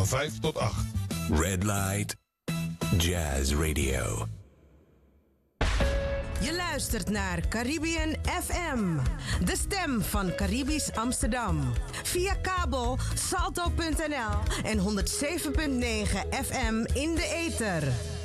van 5 tot 8. Red Light Jazz Radio. Je luistert naar Caribbean FM, de stem van Caribisch Amsterdam. Via kabel salto.nl en 107.9 FM in de ether.